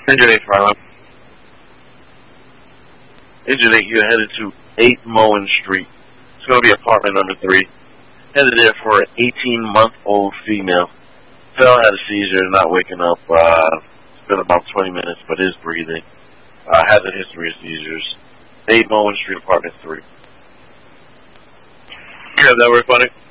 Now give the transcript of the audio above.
Engine 8, Farlow. Engine 8, you're headed to 8 Moen Street. It's going to be apartment number 3. Headed there for an 18-month-old female. Fell, had a seizure, not waking up. It's been about 20 minutes, but is breathing. Has a history of seizures. 8 Moen Street, apartment 3. You have that work on it?